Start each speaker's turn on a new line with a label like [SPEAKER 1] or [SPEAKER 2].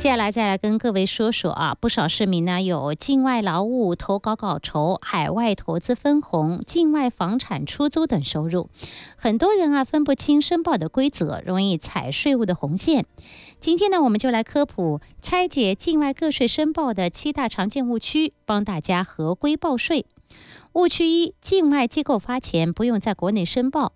[SPEAKER 1] 接下来再来跟各位说说啊，不少市民呢有境外劳务投稿稿酬、海外投资分红、境外房产出租等收入，很多人啊分不清申报的规则，容易踩税务的红线。今天呢，我们就来科普拆解境外个税申报的7大常见误区，帮大家合规报税。误区1：境外机构发钱不用在国内申报。